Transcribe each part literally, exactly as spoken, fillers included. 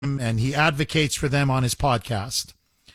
and he advocates for them on his podcast.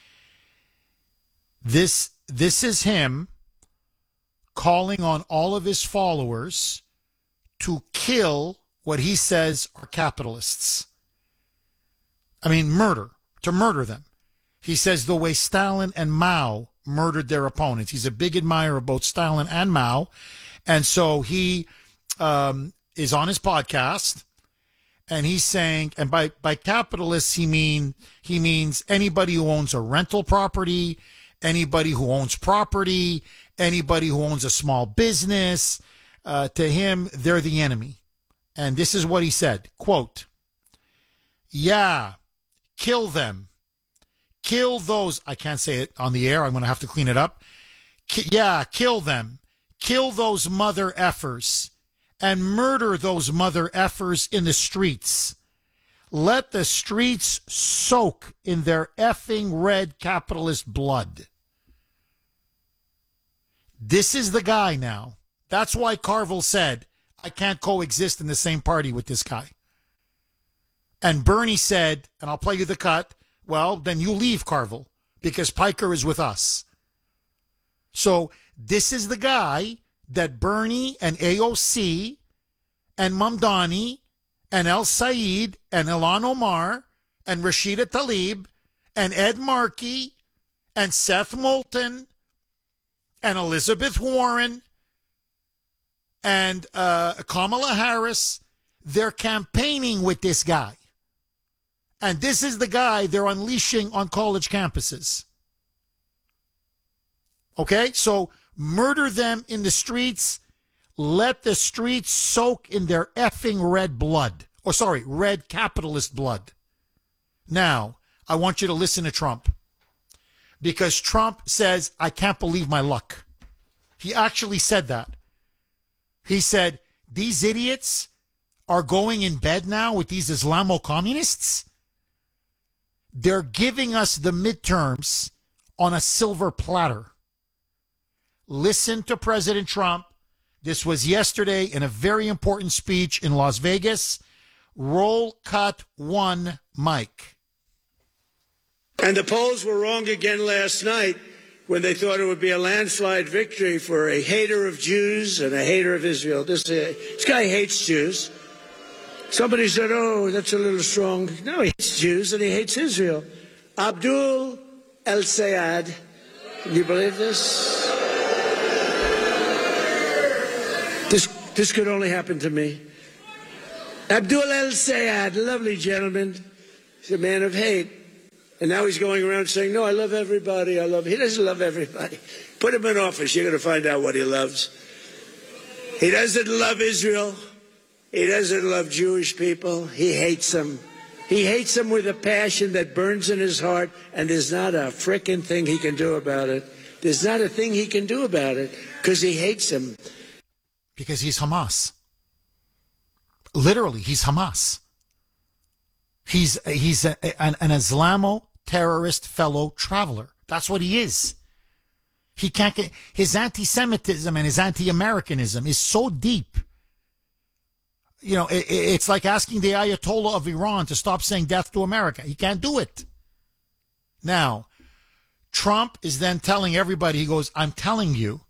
This this is him calling on all of his followers to kill what he says are capitalists. I mean, murder, to murder them. He says the way Stalin and Mao murdered their opponents. He's a big admirer of both Stalin and Mao. And so he um, is on his podcast, and he's saying, and by, by capitalists, he mean he means anybody who owns a rental property, anybody who owns property, anybody who owns a small business. Uh, to him, they're the enemy. And this is what he said, quote, "Yeah, kill them. Kill those." I can't say it on the air. I'm going to have to clean it up. Ki- yeah, kill them. Kill those mother effers and murder those mother effers in the streets. Let the streets soak in their effing red capitalist blood. This is the guy now. That's why Carville said, I can't coexist in the same party with this guy. And Bernie said, and I'll play you the cut, well, then you leave, Carville, because Piker is with us. So this is the guy that Bernie and A O C and Mamdani and El Said and Ilhan Omar and Rashida Tlaib and Ed Markey and Seth Moulton and Elizabeth Warren and uh, Kamala Harris, they're campaigning with this guy. And this is the guy they're unleashing on college campuses. Okay? So murder them in the streets. Let the streets soak in their effing red blood. Or sorry, red capitalist blood. Now, I want you to listen to Trump. Because Trump says, I can't believe my luck. He actually said that. He said, these idiots are going in bed now with these Islamo-communists. They're giving us the midterms on a silver platter. Listen to President Trump. This was yesterday in a very important speech in Las Vegas. Roll cut one, Mike. And the polls were wrong again last night when they thought it would be a landslide victory for a hater of Jews and a hater of Israel. This, uh, this guy hates Jews. Somebody said, oh, that's a little strong. No, he hates Jews and he hates Israel. Abdul El-Sayed. Can you believe this? This, this could only happen to me. Abdul El-Sayed, lovely gentleman. He's a man of hate. And now he's going around saying, no, I love everybody. I love, he doesn't love everybody. Put him in office. You're going to find out what he loves. He doesn't love Israel. He doesn't love Jewish people. He hates them. He hates them with a passion that burns in his heart, and there's not a frickin' thing he can do about it. There's not a thing he can do about it because he hates them. Because he's Hamas. Literally, he's Hamas. He's he's a, an, an Islamo-terrorist fellow traveler. That's what he is. He can't get, his anti-Semitism and his anti-Americanism is so deep. You know, it, it's like asking the Ayatollah of Iran to stop saying death to America. He can't do it. Now, Trump is then telling everybody, he goes, I'm telling you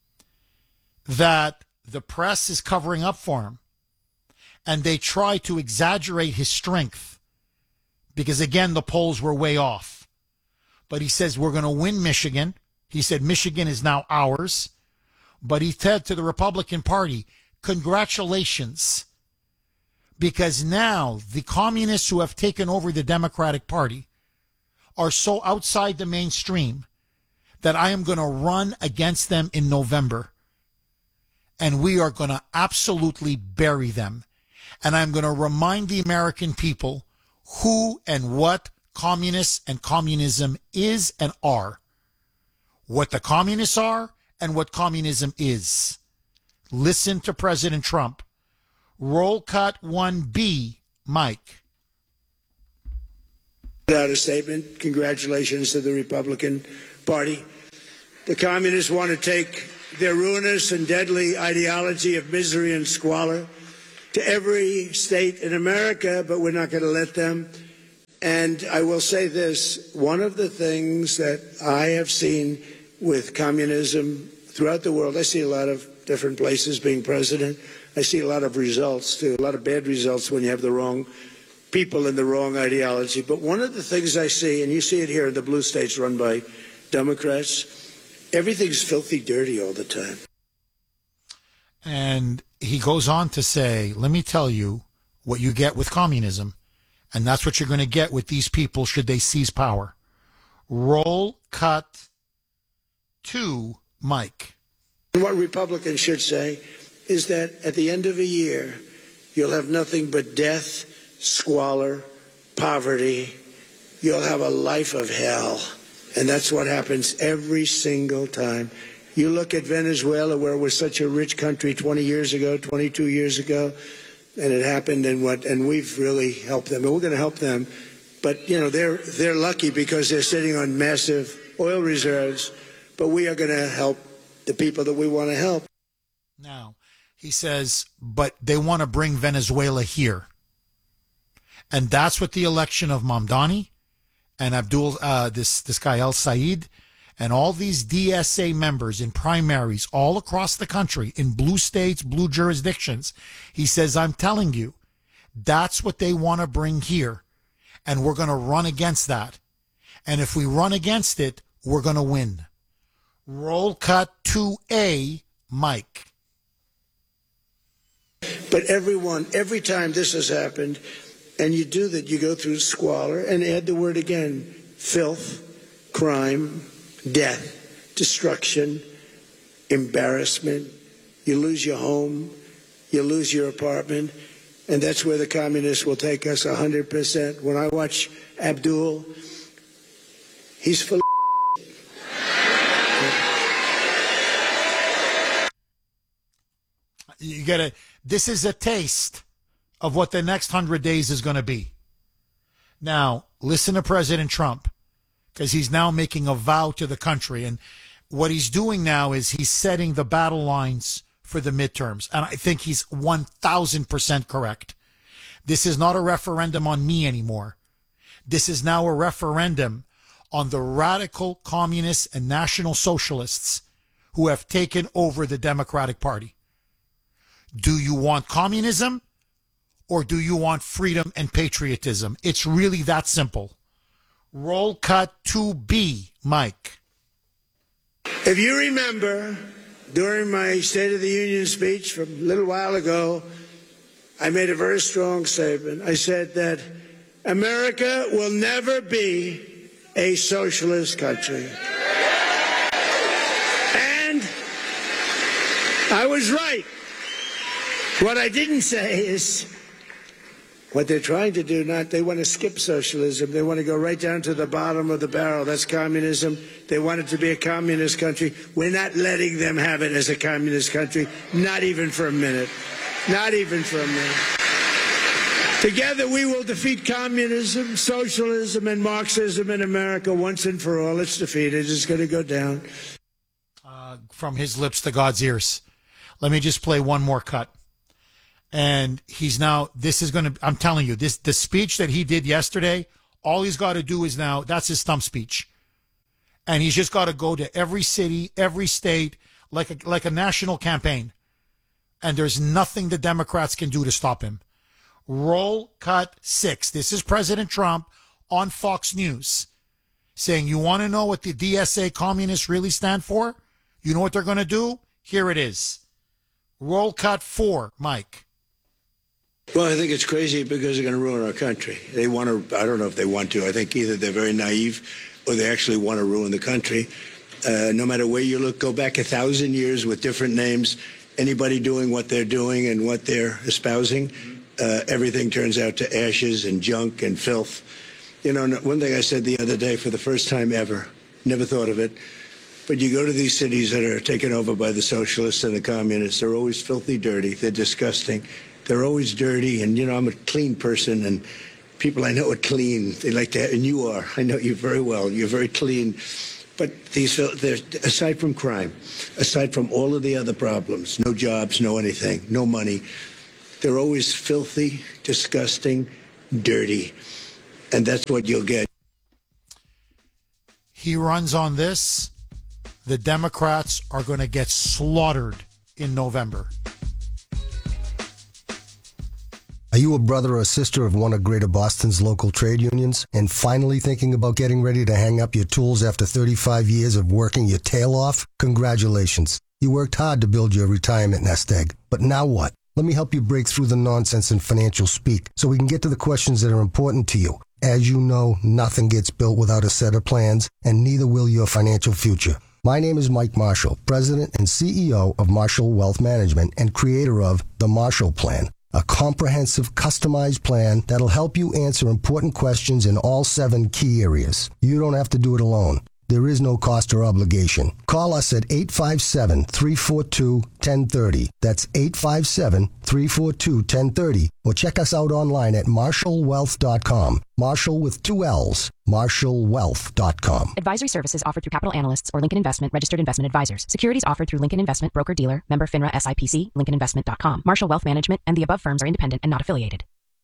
that the press is covering up for him. And they try to exaggerate his strength because, again, the polls were way off. But he says, we're going to win Michigan. He said, Michigan is now ours. But he said to the Republican Party, congratulations. Because now the communists who have taken over the Democratic Party are so outside the mainstream that I am going to run against them in November. And we are going to absolutely bury them. And I'm going to remind the American people who and what communists and communism is and are. What the communists are and what communism is. Listen to President Trump. Roll cut one B, Mike. Out a statement. Congratulations to the Republican Party. The communists want to take their ruinous and deadly ideology of misery and squalor to every state in America, but we're not going to let them. And I will say this, one of the things that I have seen with communism throughout the world, I see a lot of different places being president. I see a lot of results, too, a lot of bad results when you have the wrong people and the wrong ideology. But one of the things I see, and you see it here in the blue states run by Democrats, everything's filthy dirty all the time. And he goes on to say, let me tell you what you get with communism. And that's what you're going to get with these people should they seize power. Roll cut to Mike. What Republicans should say is that at the end of a year, you'll have nothing but death, squalor, poverty. You'll have a life of hell. And that's what happens every single time. You look at Venezuela, where it was such a rich country twenty years ago, twenty-two years ago, and it happened, and what, and we've really helped them, and we're going to help them. But, you know, they're, they're lucky because they're sitting on massive oil reserves, but we are going to help the people that we want to help. Now, he says, but they want to bring Venezuela here. And that's what the election of Mamdani and Abdul, uh, this, this guy El Said, and all these D S A members in primaries all across the country, in blue states, blue jurisdictions, he says, I'm telling you, that's what they want to bring here. And we're going to run against that. And if we run against it, we're going to win. Roll cut to A, Mike. But everyone, every time this has happened, and you do that, you go through squalor, and add the word again, filth, crime, death, destruction, embarrassment. You lose your home, you lose your apartment, and that's where the communists will take us one hundred percent. When I watch Abdul, he's full of You get a, this is a taste of what the next hundred days is going to be. Now, listen to President Trump, because he's now making a vow to the country. And what he's doing now is he's setting the battle lines for the midterms. And I think he's one thousand percent correct. This is not a referendum on me anymore. This is now a referendum on the radical communists and national socialists who have taken over the Democratic Party. Do you want communism or do you want freedom and patriotism? It's really that simple. Roll cut to B, Mike. If you remember, during my State of the Union speech from a little while ago, I made a very strong statement. I said that America will never be a socialist country. And I was right. What I didn't say is what they're trying to do, not they want to skip socialism. They want to go right down to the bottom of the barrel. That's communism. They want it to be a communist country. We're not letting them have it as a communist country, not even for a minute. Not even for a minute. Together we will defeat communism, socialism, and Marxism in America once and for all. It's defeated. It's going to go down. Uh, from his lips to God's ears. Let me just play one more cut. And he's now, this is going to, I'm telling you, this, the speech that he did yesterday, all he's got to do is now, that's his stump speech. And he's just got to go to every city, every state, like a, like a national campaign. And there's nothing the Democrats can do to stop him. Roll cut six. This is President Trump on Fox News saying, you want to know what the D S A communists really stand for? You know what they're going to do? Here it is. Roll cut four, Mike. Well, I think it's crazy because they're going to ruin our country. They want to, I don't know if they want to. I think either they're very naive or they actually want to ruin the country. Uh, no matter where you look, go back a thousand years with different names. Anybody doing what they're doing and what they're espousing, uh, everything turns out to ashes and junk and filth. You know, one thing I said the other day for the first time ever, never thought of it, but you go to these cities that are taken over by the socialists and the communists, they're always filthy dirty. They're disgusting. They're always dirty. And, you know, I'm a clean person, and people I know are clean. They like to, and you are. I know you very well. You're very clean. But these, they're, aside from crime, aside from all of the other problems, no jobs, no anything, no money, they're always filthy, disgusting, dirty. and that's what you'll get. He runs on this, the Democrats are going to get slaughtered in November. Are you a brother or sister of one of Greater Boston's local trade unions and finally thinking about getting ready to hang up your tools after thirty-five years of working your tail off? Congratulations. You worked hard to build your retirement nest egg. But now what? Let me help you break through the nonsense in financial speak so we can get to the questions that are important to you. As you know, nothing gets built without a set of plans, and neither will your financial future. My name is Mike Marshall, President and C E O of Marshall Wealth Management and creator of the Marshall Plan, a comprehensive, customized plan that'll help you answer important questions in all seven key areas. You don't have to do it alone. There is no cost or obligation. Call us at eight five seven, three four two, one zero three zero. That's eight five seven, three four two, one zero three zero. Or check us out online at marshall wealth dot com. Marshall with two L's. marshall wealth dot com. Advisory services offered through Capital Analysts or Lincoln Investment Registered Investment Advisors. Securities offered through Lincoln Investment Broker Dealer, member FINRA S I P C, lincoln investment dot com. Marshall Wealth Management and the above firms are independent and not affiliated.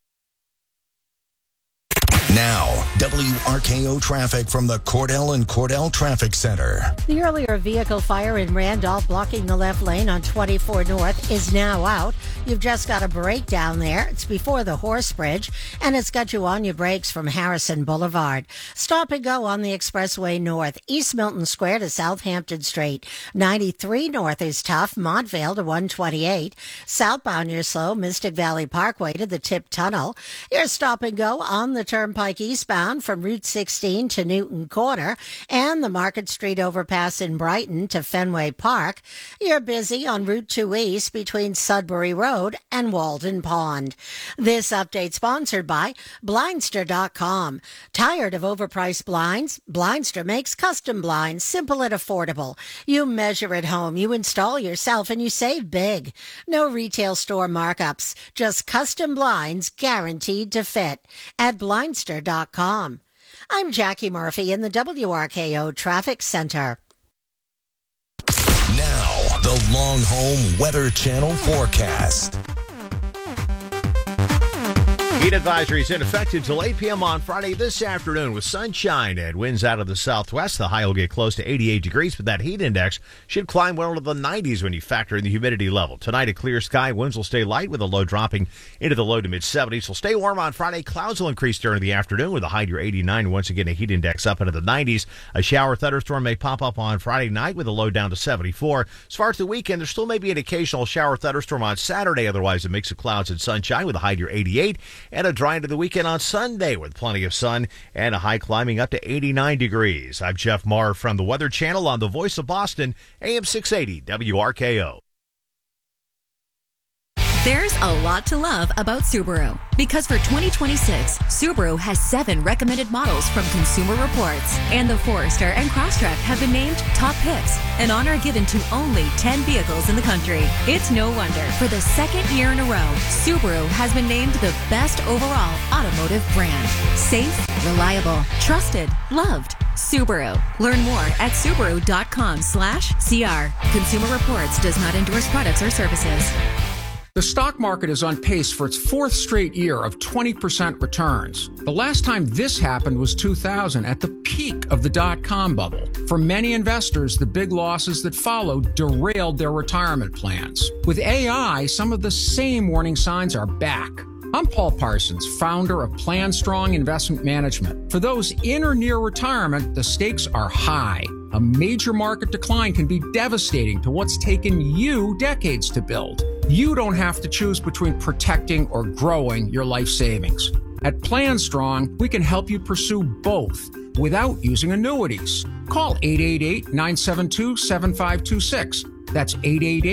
Now, W R K O traffic from the Cordell and Cordell Traffic Center. The earlier vehicle fire in Randolph blocking the left lane on twenty-four North is now out. You've just got a breakdown there. It's before the Horse Bridge, and it's got you on your brakes from Harrison Boulevard. Stop and go on the Expressway North, East Milton Square to Southampton Street. ninety-three North is tough, Montvale to one twenty-eight. Southbound you're slow, Mystic Valley Parkway to the Tip Tunnel. You're stop and go on the Turnpike eastbound from Route sixteen to Newton Corner and the Market Street overpass in Brighton to Fenway Park. You're busy on Route two East between Sudbury Road and Walden Pond. This update sponsored by Blindster dot com. Tired of overpriced blinds? Blindster makes custom blinds simple and affordable. You measure at home, you install yourself, and you save big. No retail store markups, just custom blinds guaranteed to fit at Blindster dot com. I'm Jackie Murphy in the W R K O Traffic Center. Now, the Long Home Weather Channel forecast. Heat advisories in effect until eight p.m. on Friday this afternoon with sunshine and winds out of the southwest. The high will get close to eighty-eight degrees, but that heat index should climb well into the nineties when you factor in the humidity level. Tonight, a clear sky. Winds will stay light with a low dropping into the low to mid-seventies. Will stay warm on Friday. Clouds will increase during the afternoon with a high near eighty-nine. Once again, a heat index up into the nineties. A shower thunderstorm may pop up on Friday night with a low down to seventy-four. As far as the weekend, there still may be an occasional shower thunderstorm on Saturday. Otherwise, a mix of clouds and sunshine with a high near eighty-eight. And a dry into the weekend on Sunday with plenty of sun and a high climbing up to eighty-nine degrees. I'm Jeff Maher from the Weather Channel on the Voice of Boston, A M six eighty W R K O. There's a lot to love about Subaru because for twenty twenty-six, Subaru has seven recommended models from Consumer Reports, and the Forester and Crosstrek have been named top picks, an honor given to only ten vehicles in the country. It's no wonder for the second year in a row, Subaru has been named the best overall automotive brand. Safe, reliable, trusted, loved. Subaru. Learn more at Subaru.com slash CR. Consumer Reports does not endorse products or services. The stock market is on pace for its fourth straight year of twenty percent returns. The last time this happened was two thousand, at the peak of the dot-com bubble. For many investors, the big losses that followed derailed their retirement plans. With A I, some of the same warning signs are back. I'm Paul Parsons, founder of Plan Strong Investment Management. For those in or near retirement, the stakes are high. A major market decline can be devastating to what's taken you decades to build. You don't have to choose between protecting or growing your life savings. At Plan Strong, we can help you pursue both without using annuities. Call eight eight eight, nine seven two, seven five two six. That's eight eight eight